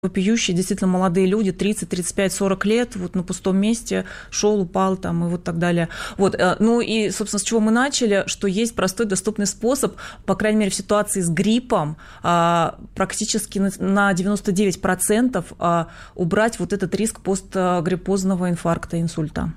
вопиющие, действительно молодые люди, 30, 35, 40 лет, вот на пустом месте шел, упал там и вот так далее. Вот. Ну и, собственно, с чего мы начали, что есть простой, доступный способ, по крайней мере, в ситуации с гриппом, практически на 99% убрать вот этот риск постгриппозного инфаркта, инсульта.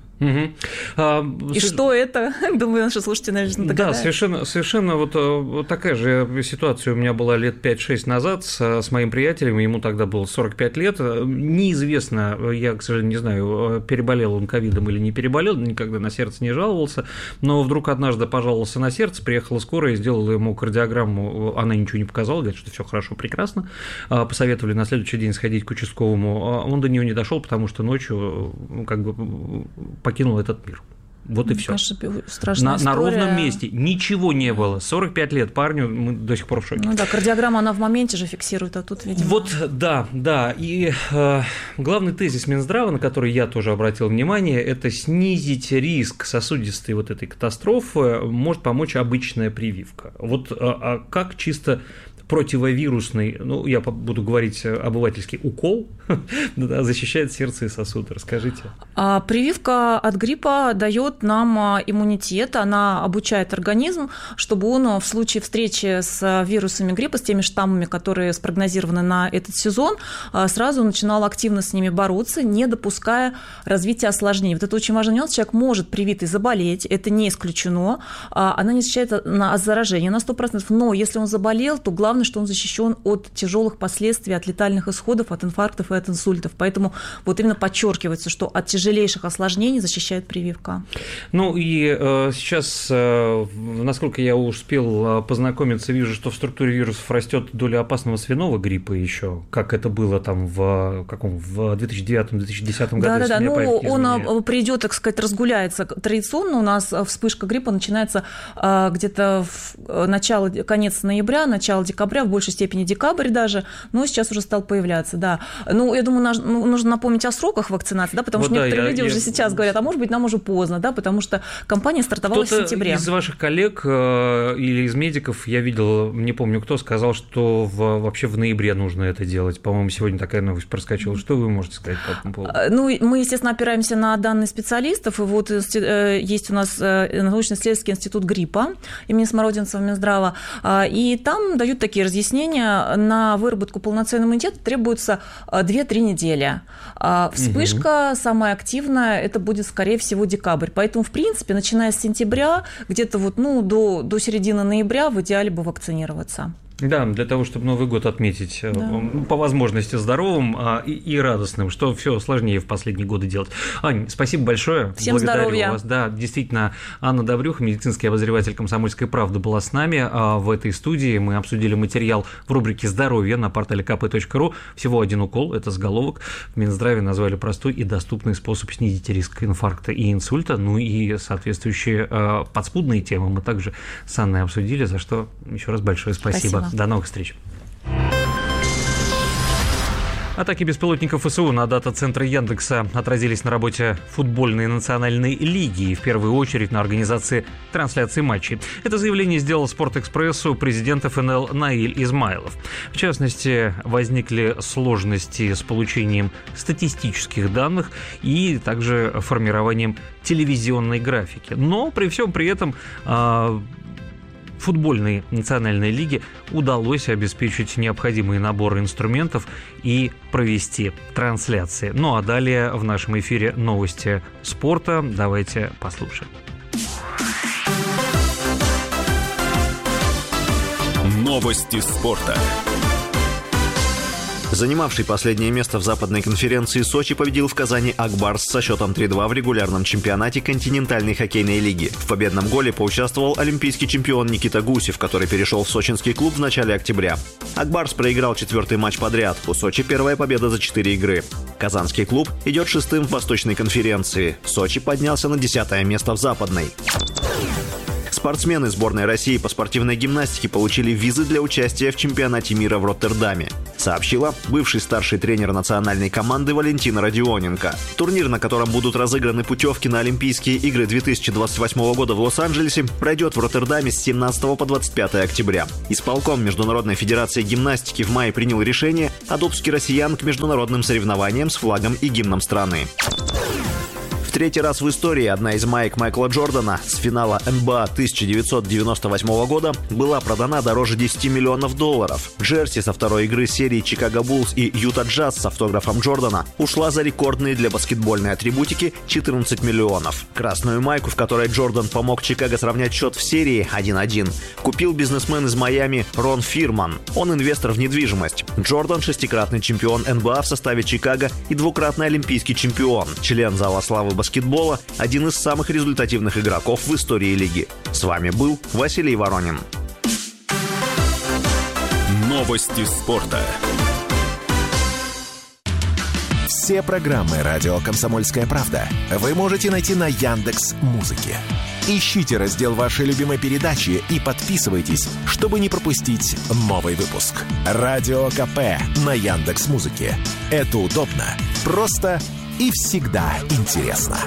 Угу. И что это? Думаю, наши слушатели, наверное, догадаются. Да, совершенно вот такая же ситуация у меня была лет 5-6 назад с моим приятелем, ему тогда было 45 лет. Неизвестно, я, к сожалению, не знаю, переболел он ковидом или не переболел, никогда на сердце не жаловался, но вдруг однажды пожаловался на сердце, приехала скорая, сделала ему кардиограмму, она ничего не показала, говорит, что все хорошо, прекрасно. Посоветовали на следующий день сходить к участковому, он до нее не дошел, потому что ночью как бы покинул этот мир. Вот и все. На ровном месте ничего не было. 45 лет парню, мы до сих пор в шоке. Ну да, кардиограмма, она в моменте же фиксирует, а тут, видимо... Вот, да. И главный тезис Минздрава, на который я тоже обратил внимание, это снизить риск сосудистой вот этой катастрофы может помочь обычная прививка. Вот как чисто противовирусный, ну, я буду говорить обывательский, укол защищает сердце и сосуды. Расскажите. Прививка от гриппа дает нам иммунитет, она обучает организм, чтобы он в случае встречи с вирусами гриппа, с теми штаммами, которые спрогнозированы на этот сезон, сразу начинал активно с ними бороться, не допуская развития осложнений. Вот это очень важный нюанс. Человек может привитый заболеть, это не исключено, она не защищает от заражения на 100%, но если он заболел, то главное, что он защищен от тяжелых последствий, от летальных исходов, от инфарктов и от инсультов. Поэтому вот именно подчеркивается, что от тяжелейших осложнений защищает прививка. Ну и сейчас, насколько я успел познакомиться, вижу, что в структуре вирусов растет доля опасного свиного гриппа еще, как это было там в 2009-2010 году. Да, ну он придет, так сказать, разгуляется. Традиционно у нас вспышка гриппа начинается где-то в конец ноября, начало декабря, в большей степени декабрь даже, но сейчас уже стал появляться, да. Ну, я думаю, нужно напомнить о сроках вакцинации, да, потому что некоторые люди уже сейчас говорят, а может быть, нам уже поздно, да, потому что кампания стартовала в сентябре. Из ваших коллег или из медиков, я видел, не помню кто, сказал, что вообще в ноябре нужно это делать. По-моему, сегодня такая новость проскочила. Что вы можете сказать по этому поводу? Ну, мы, естественно, опираемся на данные специалистов, и вот есть у нас научно-исследовательский институт гриппа имени Смородинцева Минздрава, и там дают такие разъяснения: на выработку полноценного иммунитета требуется 2-3 недели. Вспышка самая активная, это будет, скорее всего, декабрь. Поэтому, в принципе, начиная с сентября, где-то вот, до середины ноября в идеале бы вакцинироваться. Да, для того, чтобы Новый год отметить по возможности здоровым и радостным, что все сложнее в последние годы делать. Ань, спасибо большое. Всем здоровья. Вас. Да, действительно, Анна Добрюха, медицинский обозреватель «Комсомольской правды», была с нами в этой студии. Мы обсудили материал в рубрике «Здоровье» на портале kp.ru. Всего один укол, это заголовок. В Минздраве назвали простой и доступный способ снизить риск инфаркта и инсульта. Ну и соответствующие подспудные темы мы также с Анной обсудили, за что еще раз большое спасибо. До новых встреч. Атаки беспилотников ВСУ на дата-центры Яндекса отразились на работе футбольной национальной лиги и в первую очередь на организации трансляции матчей. Это заявление сделал «Спортэкспрессу» президент ФНЛ Наиль Измайлов. В частности, возникли сложности с получением статистических данных и также формированием телевизионной графики. Но при всем при этом футбольной национальной лиге удалось обеспечить необходимый набор инструментов и провести трансляции. Ну а далее в нашем эфире новости спорта. Давайте послушаем. Новости спорта. Занимавший последнее место в западной конференции Сочи победил в Казани Ак Барс со счетом 3-2 в регулярном чемпионате континентальной хоккейной лиги. В победном голе поучаствовал олимпийский чемпион Никита Гусев, который перешел в сочинский клуб в начале октября. Ак Барс проиграл 4-й матч подряд. У Сочи первая победа за 4 игры. Казанский клуб идет 6-м в восточной конференции. Сочи поднялся на 10-е место в западной. Спортсмены сборной России по спортивной гимнастике получили визы для участия в чемпионате мира в Роттердаме. сообщила бывший старший тренер национальной команды Валентина Родионенко. Турнир, на котором будут разыграны путевки на Олимпийские игры 2028 года в Лос-Анджелесе, пройдет в Роттердаме с 17 по 25 октября. Исполком Международной федерации гимнастики в мае принял решение о допуске россиян к международным соревнованиям с флагом и гимном страны. В третий раз в истории одна из маек Майкла Джордана с финала НБА 1998 года была продана дороже $10 миллионов. Джерси со второй игры серии Чикаго Буллс и Юта Джаз с автографом Джордана ушла за рекордные для баскетбольной атрибутики $14 миллионов. Красную майку, в которой Джордан помог Чикаго сравнять счет в серии 1-1, купил бизнесмен из Майами Рон Фирман. Он инвестор в недвижимость. Джордан – шестикратный чемпион НБА в составе Чикаго и двукратный олимпийский чемпион, член зала славы баскетбола, один из самых результативных игроков в истории лиги. С вами был Василий Воронин. Новости спорта. Все программы «Радио Комсомольская правда» вы можете найти на Яндекс.Музыке. Ищите раздел вашей любимой передачи и подписывайтесь, чтобы не пропустить новый выпуск. Радио КП на Яндекс.Музыке. Это удобно, просто и всегда интересно.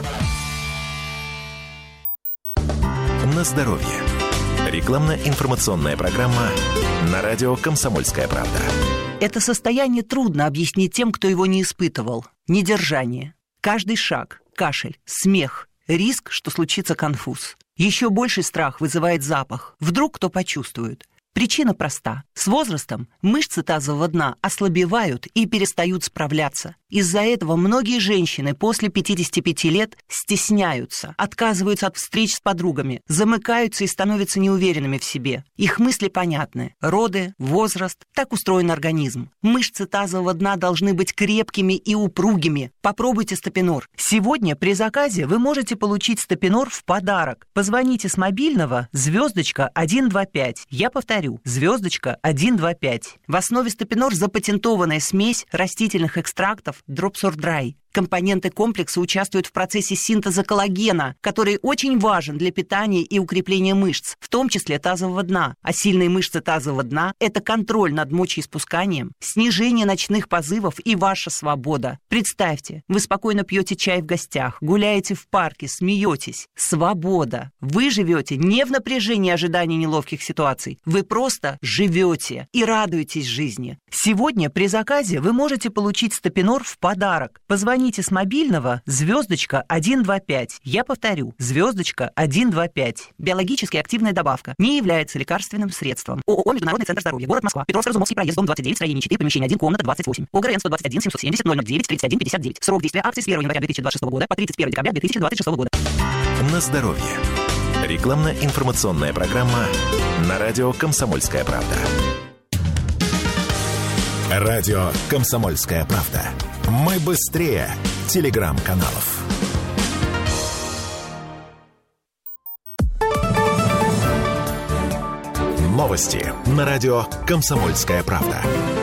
На здоровье. Рекламно-информационная программа на радио «Комсомольская правда». Это состояние трудно объяснить тем, кто его не испытывал. Недержание. Каждый шаг, кашель, смех, риск, что случится конфуз. Еще больший страх вызывает запах. Вдруг кто почувствует. Причина проста. С возрастом мышцы тазового дна ослабевают и перестают справляться. Из-за этого многие женщины после 55 лет стесняются, отказываются от встреч с подругами, замыкаются и становятся неуверенными в себе. Их мысли понятны. Роды, возраст, так устроен организм. Мышцы тазового дна должны быть крепкими и упругими. Попробуйте Стапинор. Сегодня при заказе вы можете получить Стапинор в подарок. Позвоните с мобильного *125. Я повторю, *125. В основе Стапинор запатентованная смесь растительных экстрактов Dropsor-Dry. Компоненты комплекса участвуют в процессе синтеза коллагена, который очень важен для питания и укрепления мышц, в том числе тазового дна. А сильные мышцы тазового дна – это контроль над мочеиспусканием, снижение ночных позывов и ваша свобода. Представьте, вы спокойно пьете чай в гостях, гуляете в парке, смеетесь. Свобода. Вы живете не в напряжении ожидания неловких ситуаций. Вы просто живете и радуетесь жизни. Сегодня при заказе вы можете получить Стапинор в подарок. Позвоните с мобильного *125. Я повторю, *125. Биологически активная добавка. Не является лекарственным средством. ООО «Международный центр здоровья». Город Москва. Петровско-Разумовский проезд, дом 29, строение 4, помещение 1, комната 28. ОГРН 121 770 009 31 59. Срок действия акции с 1 января 2026 года по 31 декабря 2026 года. На здоровье. Рекламно-информационная программа на радио «Комсомольская правда». Радио «Комсомольская правда». Мы быстрее телеграм-каналов. Новости на радио «Комсомольская правда».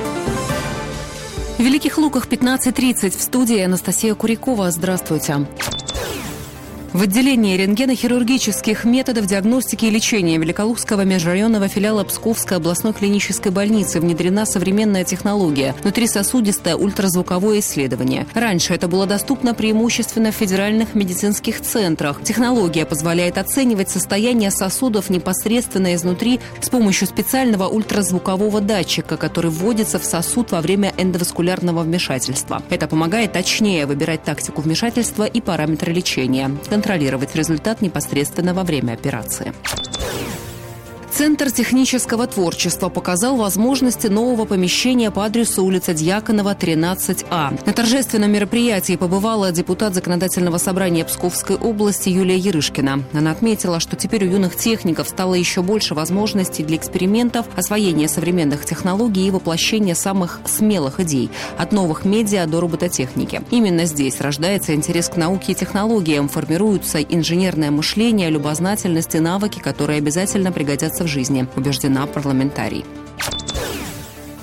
В Великих Луках 15:30 в студии Анастасия Курякова. Здравствуйте. В отделении рентгенохирургических методов диагностики и лечения Великолукского межрайонного филиала Псковской областной клинической больницы внедрена современная технология – внутрисосудистое ультразвуковое исследование. Раньше это было доступно преимущественно в федеральных медицинских центрах. Технология позволяет оценивать состояние сосудов непосредственно изнутри с помощью специального ультразвукового датчика, который вводится в сосуд во время эндоваскулярного вмешательства. Это помогает точнее выбирать тактику вмешательства и параметры лечения. Контролировать результат непосредственно во время операции. Центр технического творчества показал возможности нового помещения по адресу улица Дьяконова, 13А. На торжественном мероприятии побывала депутат Законодательного собрания Псковской области Юлия Ярышкина. Она отметила, что теперь у юных техников стало еще больше возможностей для экспериментов, освоения современных технологий и воплощения самых смелых идей – от новых медиа до робототехники. Именно здесь рождается интерес к науке и технологиям, формируются инженерное мышление, любознательность и навыки, которые обязательно пригодятся в жизни, убеждена парламентарий.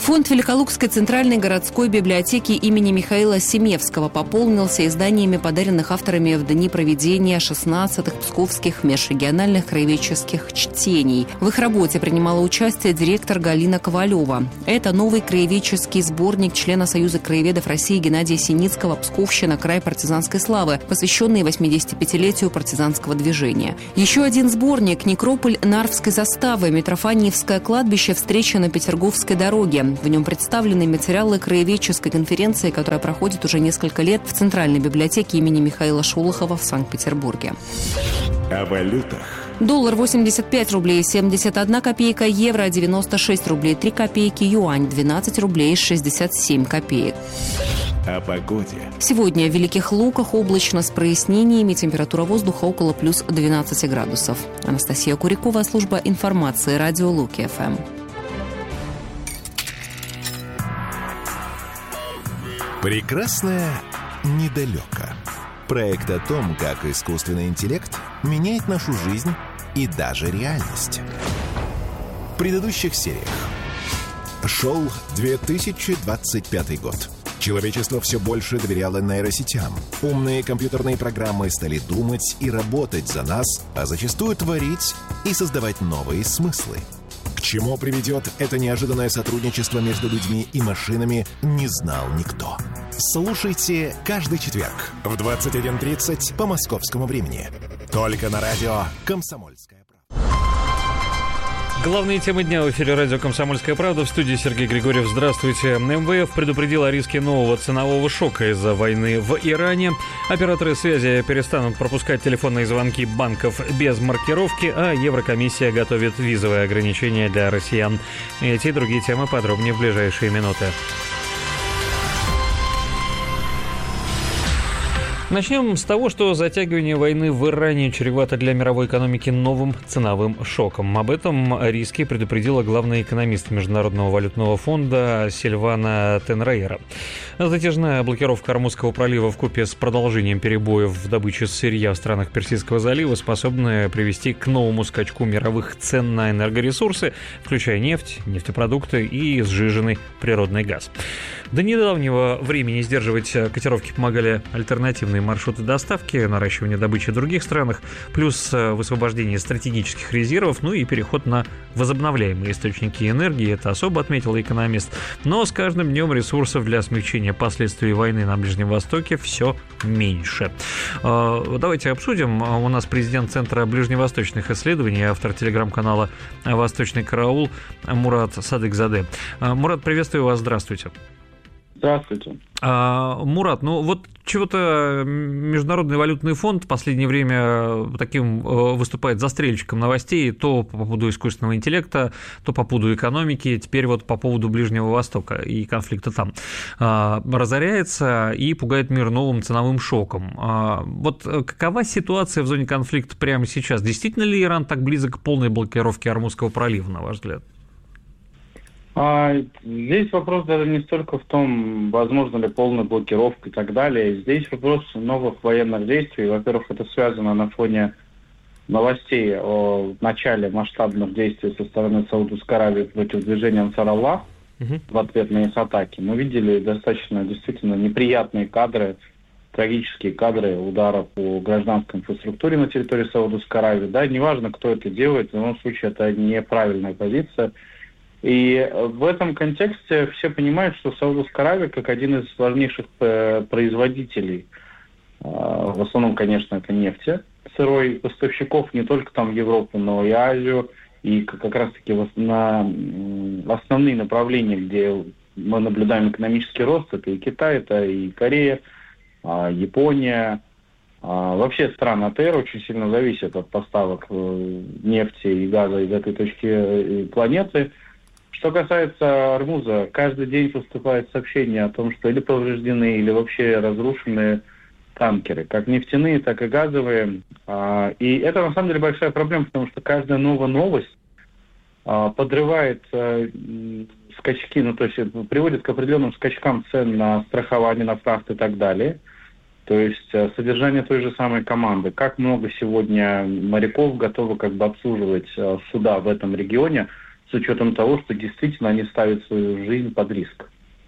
Фонд Великолукской центральной городской библиотеки имени Михаила Семевского пополнился изданиями, подаренных авторами в дни проведения 16-х Псковских межрегиональных краеведческих чтений. В их работе принимала участие директор Галина Ковалева. Это новый краеведческий сборник члена Союза краеведов России Геннадия Синицкого «Псковщина. Край партизанской славы», посвященный 85-летию партизанского движения. Еще один сборник «Некрополь Нарвской заставы. Митрофаниевское кладбище. Встреча на Петерговской дороге». В нем представлены материалы краеведческой конференции, которая проходит уже несколько лет в Центральной библиотеке имени Михаила Шолохова в Санкт-Петербурге. О валютах. Доллар 85 рублей 71 копейка, евро 96 рублей 3 копейки, юань 12 рублей 67 копеек. О погоде. Сегодня в Великих Луках облачно с прояснениями, температура воздуха около плюс 12 градусов. Анастасия Курикова, служба информации, радио Луки ФМ. Прекрасное недалеко. Проект о том, как искусственный интеллект меняет нашу жизнь и даже реальность. В предыдущих сериях. Шел 2025 год. Человечество все больше доверяло нейросетям. Умные компьютерные программы стали думать и работать за нас, а зачастую творить и создавать новые смыслы. К чему приведет это неожиданное сотрудничество между людьми и машинами, не знал никто. Слушайте каждый четверг в 21:30 по московскому времени. Только на радио «Комсомольская правда». Главные темы дня в эфире радио «Комсомольская правда». В студии Сергей Григорьев. Здравствуйте. МВФ предупредил о риске нового ценового шока из-за войны в Иране. Операторы связи перестанут пропускать телефонные звонки банков без маркировки, а Еврокомиссия готовит визовые ограничения для россиян. Эти и другие темы подробнее в ближайшие минуты. Начнем с того, что затягивание войны в Иране чревато для мировой экономики новым ценовым шоком. Об этом риске предупредила главный экономист Международного валютного фонда Сильвана Тенрейера. Затяжная блокировка Ормузского пролива вкупе с продолжением перебоев в добыче сырья в странах Персидского залива способны привести к новому скачку мировых цен на энергоресурсы, включая нефть, нефтепродукты и сжиженный природный газ. До недавнего времени сдерживать котировки помогали альтернативные маршруты доставки, наращивание добычи в других странах, плюс высвобождение стратегических резервов, ну и переход на возобновляемые источники энергии. Это особо отметил экономист. Но с каждым днем ресурсов для смягчения последствий войны на Ближнем Востоке все меньше. Давайте обсудим. У нас президент Центра ближневосточных исследований, автор телеграм-канала «Восточный караул» Мурат Садыкзаде. Мурат, приветствую вас, здравствуйте. Здравствуйте. Мурат, ну вот чего-то Международный валютный фонд в последнее время таким выступает застрельщиком новостей, то по поводу искусственного интеллекта, то по поводу экономики, теперь вот по поводу Ближнего Востока и конфликта там. Разоряется и пугает мир новым ценовым шоком. Вот какова ситуация в зоне конфликта прямо сейчас? Действительно ли Иран так близок к полной блокировке Ормузского пролива, на ваш взгляд? Здесь вопрос даже не столько в том, возможно ли полная блокировка и так далее. Здесь вопрос новых военных действий. Во-первых, это связано на фоне новостей о начале масштабных действий со стороны Саудовской Аравии против движения Ансар Аллах в ответ на их атаки. Мы видели достаточно действительно неприятные кадры, трагические кадры удара по гражданской инфраструктуре на территории Саудовской Аравии. Да, неважно, кто это делает, в любом случае это неправильная позиция. И в этом контексте все понимают, что Саудовская Аравия, как один из важнейших производителей, в основном, конечно, это нефти, сырой, поставщиков не только там в Европу, но и Азию, и как раз-таки на основные направления, где мы наблюдаем экономический рост, это и Китай, это и Корея, Япония. Вообще страны АТР очень сильно зависят от поставок нефти и газа из этой точки планеты. Что касается Ормуза, каждый день поступает сообщение о том, что или повреждены, или вообще разрушены танкеры, как нефтяные, так и газовые. И это на самом деле большая проблема, потому что каждая новая новость подрывает скачки, ну то есть приводит к определенным скачкам цен на страхование, на фрахт и так далее. То есть содержание той же самой команды. Как много сегодня моряков готовы как бы обслуживать суда в этом регионе, с учетом того, что действительно они ставят свою жизнь под риск.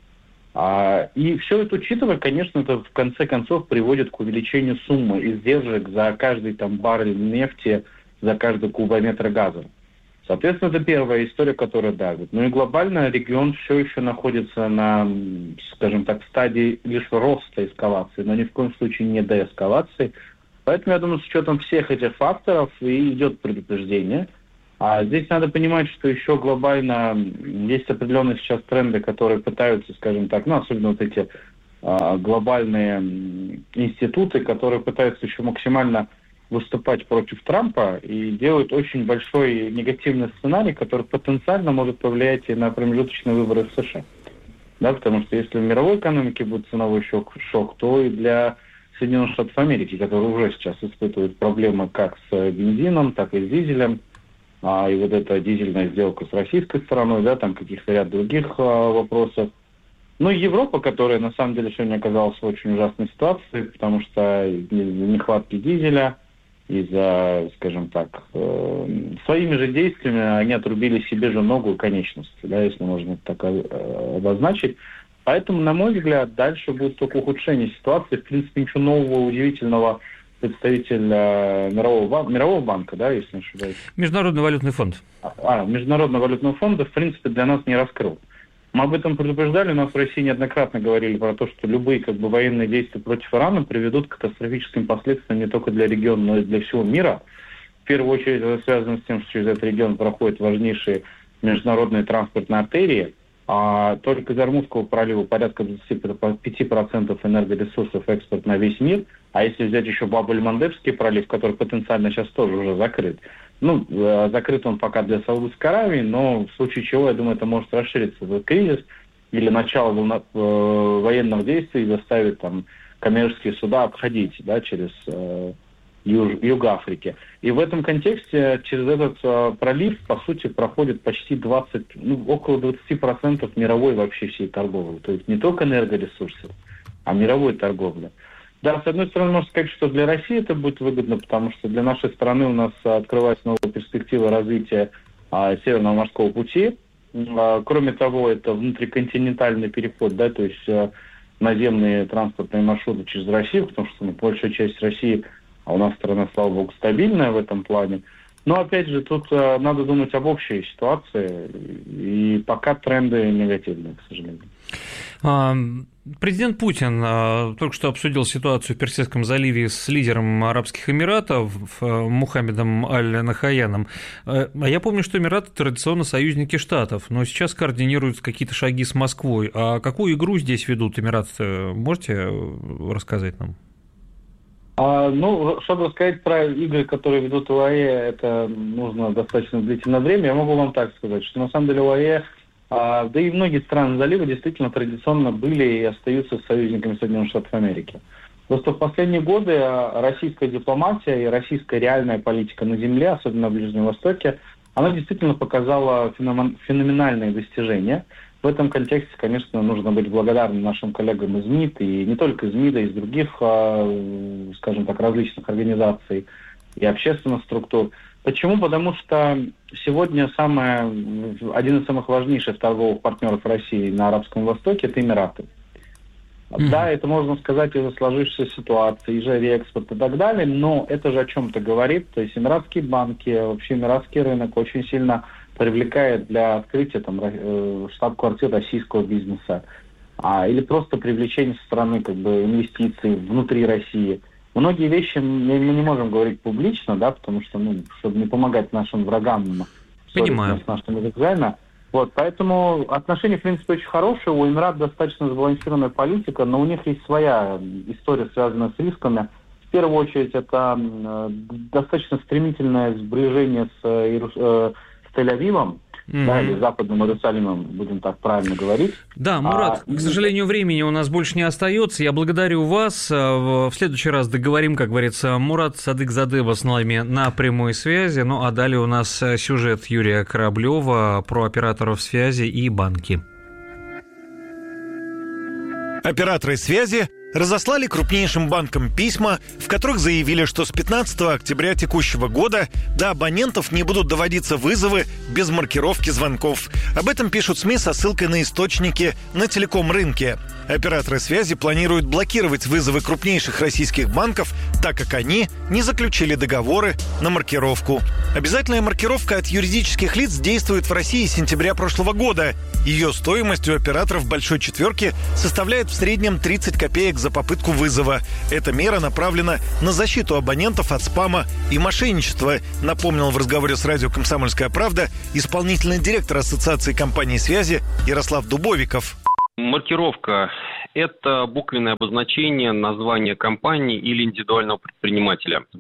И все это учитывая, конечно, это в конце концов приводит к увеличению суммы издержек за каждый там баррель нефти, за каждый кубометр газа. Соответственно, это первая история, которая давит. Ну и глобально регион все еще находится на, скажем так, стадии лишь роста эскалации, но ни в коем случае не деэскалации. Поэтому, я думаю, с учетом всех этих факторов и идет предупреждение. А здесь надо понимать, что еще глобально есть определенные сейчас тренды, которые пытаются, скажем так, особенно вот эти глобальные институты, которые пытаются еще максимально выступать против Трампа и делают очень большой негативный сценарий, который потенциально может повлиять и на промежуточные выборы в США. Да, потому что если в мировой экономике будет ценовой шок, то и для Соединенных Штатов Америки, которые уже сейчас испытывают проблемы как с бензином, так и с дизелем, и вот эта дизельная сделка с российской стороной, да, там каких-то ряд других вопросов. Ну и Европа, которая на самом деле сегодня оказалась в очень ужасной ситуации, потому что из-за нехватки дизеля, из-за, скажем так, своими же действиями они отрубили себе же ногу и конечности, да, если можно так обозначить. Поэтому, на мой взгляд, дальше будет только ухудшение ситуации. В принципе, ничего нового, удивительного представитель Мирового банка, да, если не ошибаюсь. Международный валютный фонд. Международного валютного фонда, в принципе, для нас не раскрыл. Мы об этом предупреждали, у нас в России неоднократно говорили про то, что любые военные действия против Ирана приведут к катастрофическим последствиям не только для региона, но и для всего мира. В первую очередь это связано с тем, что через этот регион проходят важнейшие международные транспортные артерии, а только из Ормузского пролива порядка 25% энергоресурсов экспорт на весь мир, а если взять еще Баб-эль-Мандебский пролив, который потенциально сейчас тоже уже закрыт, закрыт он пока для Саудовской Аравии, но в случае чего, я думаю, это может расшириться этот кризис или начало военных действий заставит там коммерческие суда обходить, да, через Юг Африки. И в этом контексте через этот пролив, по сути, проходит почти около 20% мировой вообще всей торговли. То есть не только энергоресурсов, а мировой торговли. Да, с одной стороны, можно сказать, что для России это будет выгодно, потому что для нашей страны у нас открывается новая перспектива развития Северного морского пути. Кроме того, это внутриконтинентальный переход, да, то есть наземные транспортные маршруты через Россию, потому что большая часть России, а у нас страна, слава богу, стабильная в этом плане. Но, опять же, тут надо думать об общей ситуации, и пока тренды негативные, к сожалению. Президент Путин только что обсудил ситуацию в Персидском заливе с лидером Арабских Эмиратов Мухаммедом Аль-Нахаяном. А я помню, что Эмираты традиционно союзники Штатов, но сейчас координируют какие-то шаги с Москвой. А какую игру здесь ведут Эмираты? Можете рассказать нам? Чтобы рассказать про игры, которые ведут ОАЭ, это нужно достаточно длительное время. Я могу вам так сказать, что на самом деле ОАЭ, да и многие страны залива действительно традиционно были и остаются союзниками Соединенных Штатов Америки. Просто в последние годы российская дипломатия и российская реальная политика на земле, особенно в Ближнем Востоке, она действительно показала феноменальные достижения. В этом контексте, конечно, нужно быть благодарным нашим коллегам из МИД, и не только из МИДа, из других, скажем так, различных организаций и общественных структур. Почему? Потому что сегодня один из самых важнейших торговых партнеров России на Арабском Востоке – это Эмираты. Да, это можно сказать из-за сложившейся ситуации, из-за реэкспорта и так далее, но это же о чем-то говорит. То есть эмиратские банки, вообще эмиратский рынок очень сильно привлекает для открытия штаб-квартир российского бизнеса. Или просто привлечение со стороны инвестиций внутри России. Многие вещи мы не можем говорить публично, да, потому что, чтобы не помогать нашим врагам, понимаю, с нашими экзаменами. Поэтому отношения, в принципе, очень хорошие. У Эмират достаточно сбалансированная политика, но у них есть своя история, связанная с рисками. В первую очередь, это достаточно стремительное сближение с Тель-Авивом, да, или Западным Иерусалимом, будем так правильно говорить. Да, Мурат, к сожалению, времени у нас больше не остается. Я благодарю вас. В следующий раз договорим, как говорится. Мурат Садыкзаде с нами на прямой связи. А далее у нас сюжет Юрия Кораблева про операторов связи и банки. Операторы связи разослали крупнейшим банкам письма, в которых заявили, что с 15 октября текущего года до абонентов не будут доводиться вызовы без маркировки звонков. Об этом пишут СМИ со ссылкой на источники на телеком-рынке. Операторы связи планируют блокировать вызовы крупнейших российских банков, так как они не заключили договоры на маркировку. Обязательная маркировка от юридических лиц действует в России с сентября прошлого года. Ее стоимость у операторов «Большой четверки» составляет в среднем 30 копеек за попытку вызова. Эта мера направлена на защиту абонентов от спама и мошенничества, напомнил в разговоре с радио «Комсомольская правда» исполнительный директор Ассоциации компаний связи Ярослав Дубовиков. Маркировка – это буквенное обозначение названия компании или индивидуального предпринимателя. В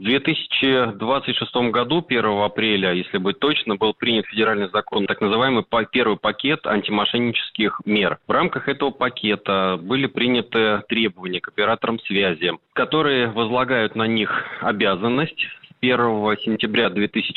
2026 году, 1 апреля, если быть точно, был принят федеральный закон, так называемый первый пакет антимошеннических мер. В рамках этого пакета были приняты требования к операторам связи, которые возлагают на них обязанность 1 сентября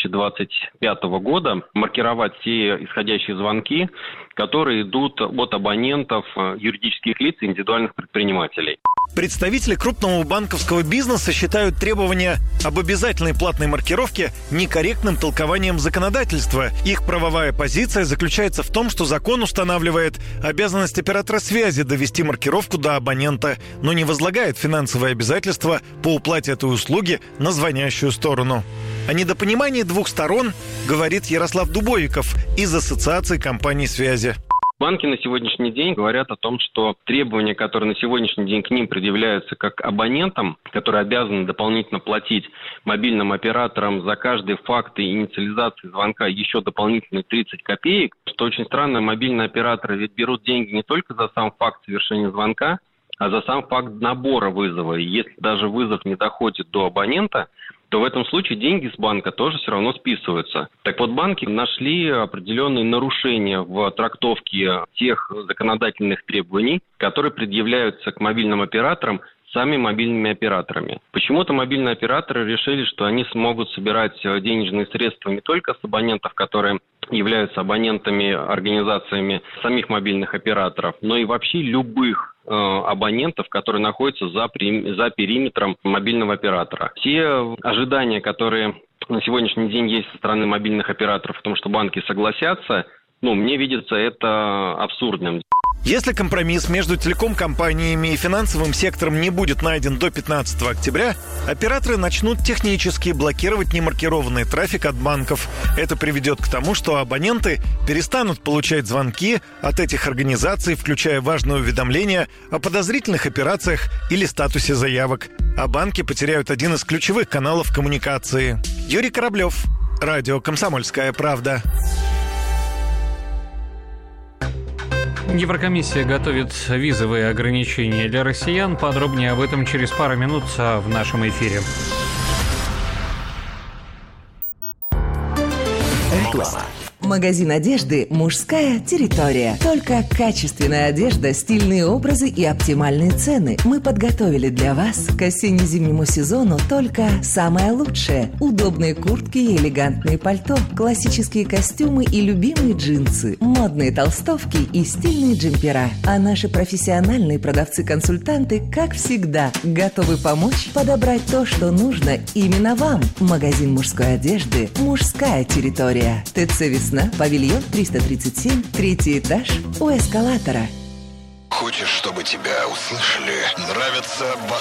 2025 года маркировать все исходящие звонки, которые идут от абонентов, юридических лиц и индивидуальных предпринимателей. Представители крупного банковского бизнеса считают требования об обязательной платной маркировке некорректным толкованием законодательства. Их правовая позиция заключается в том, что закон устанавливает обязанность оператора связи довести маркировку до абонента, но не возлагает финансовые обязательства по уплате этой услуги на звонящую сторону. О недопонимании двух сторон говорит Ярослав Дубовиков из Ассоциации компаний связи. Банки на сегодняшний день говорят о том, что требования, которые на сегодняшний день к ним предъявляются как абонентам, которые обязаны дополнительно платить мобильным операторам за каждый факт инициализации звонка еще дополнительные 30 копеек, что очень странно, мобильные операторы ведь берут деньги не только за сам факт совершения звонка, а за сам факт набора вызова. И если даже вызов не доходит до абонента, то в этом случае деньги с банка тоже все равно списываются. Так вот, банки нашли определенные нарушения в трактовке тех законодательных требований, которые предъявляются к мобильным операторам сами мобильными операторами. Почему-то мобильные операторы решили, что они смогут собирать денежные средства не только с абонентов, которые являются абонентами, организациями самих мобильных операторов, но и вообще любых абонентов, которые находятся за периметром мобильного оператора. Все ожидания, которые на сегодняшний день есть со стороны мобильных операторов, о том, что банки согласятся, мне видится это абсурдным. Если компромисс между телеком-компаниями и финансовым сектором не будет найден до 15 октября, операторы начнут технически блокировать немаркированный трафик от банков. Это приведет к тому, что абоненты перестанут получать звонки от этих организаций, включая важные уведомления о подозрительных операциях или статусе заявок. А банки потеряют один из ключевых каналов коммуникации. Юрий Кораблев, радио «Комсомольская правда». Еврокомиссия готовит визовые ограничения для россиян. Подробнее об этом через пару минут в нашем эфире. Реклама. Магазин одежды «Мужская территория». Только качественная одежда, стильные образы и оптимальные цены. Мы подготовили для вас к осенне-зимнему сезону только самое лучшее. Удобные куртки и элегантные пальто, классические костюмы и любимые джинсы, модные толстовки и стильные джемпера. А наши профессиональные продавцы-консультанты, как всегда, готовы помочь подобрать то, что нужно именно вам. Магазин мужской одежды «Мужская территория». ТЦ «Весна», павильон 337, 3-й этаж у эскалатора. Хочешь, чтобы тебя услышали? Нравится